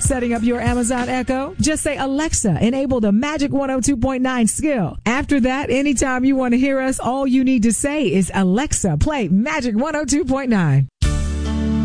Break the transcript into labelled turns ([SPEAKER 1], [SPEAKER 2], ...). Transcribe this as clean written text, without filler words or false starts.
[SPEAKER 1] Setting up your Amazon Echo? Just say, Alexa, enable the Magic 102.9 skill. After that, anytime you want to hear us, all you need to say is, Alexa, play Magic 102.9.